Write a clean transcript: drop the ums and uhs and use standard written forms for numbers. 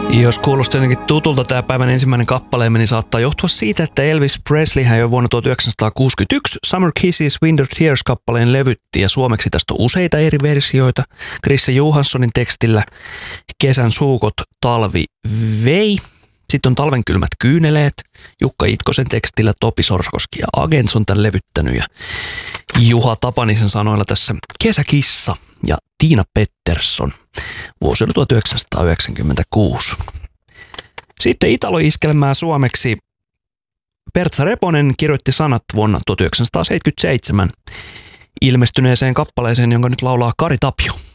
Jos kuulostaa jotenkin tutulta tämä päivän ensimmäinen kappaleemme, niin saattaa johtua siitä, että Elvis Presley hän jo vuonna 1961 Summer Kisses Winter Tears-kappaleen levytti, ja suomeksi tästä on useita eri versioita. Chrisse Johanssonin tekstillä Kesän suukot talvi vei. Sitten on Talven kylmät kyyneleet. Jukka Itkosen tekstillä Topi Sorsakoski ja Agents on tämän levyttänyt. Ja Juha Tapanisen sanoilla tässä Kesäkissa ja Tiina Pettersson. Vuosi oli 1996. Sitten Italo-iskelmää suomeksi Pertsa Reponen kirjoitti sanat vuonna 1977 ilmestyneeseen kappaleeseen, jonka nyt laulaa Kari Tapio.